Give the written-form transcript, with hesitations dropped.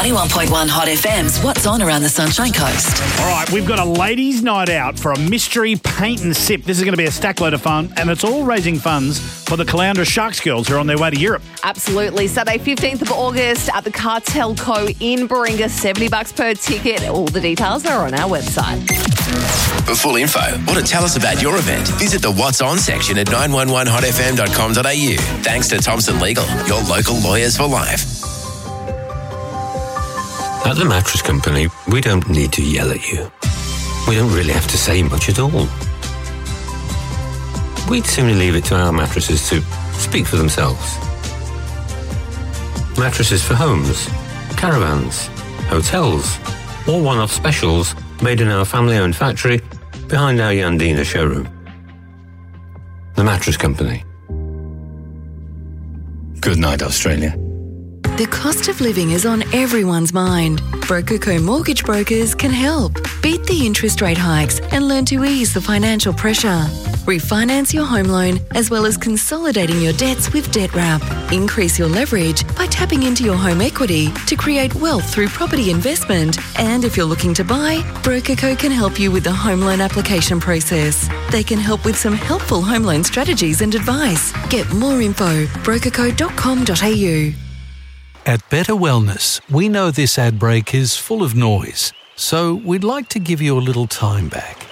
91.1 Hot FM's What's On Around the Sunshine Coast. All right, we've got a ladies' night out for a mystery paint and sip. This is going to be a stack load of fun, and it's all raising funds for the Caloundra Sharks girls who are on their way to Europe. Absolutely. Saturday, 15th of August at the Cartel Co. in Baringa, $70 per ticket. All the details are on our website. For full info or to tell us about your event, visit the What's On section at 911hotfm.com.au. Thanks to Thompson Legal, your local lawyers for life. At the Mattress Company, we don't need to yell at you. We don't really have to say much at all. We'd simply leave it to our mattresses to speak for themselves. Mattresses for homes, caravans, hotels, or one-off specials made in our family-owned factory behind our Yandina showroom. The Mattress Company. Good night, Australia. The cost of living is on everyone's mind. BrokerCo Mortgage Brokers can help. Beat the interest rate hikes and learn to ease the financial pressure. Refinance your home loan as well as consolidating your debts with DebtWrap. Increase your leverage by tapping into your home equity to create wealth through property investment. And if you're looking to buy, BrokerCo can help you with the home loan application process. They can help with some helpful home loan strategies and advice. Get more info, brokerco.com.au. At Better Wellness, we know this ad break is full of noise, so we'd like to give you a little time back.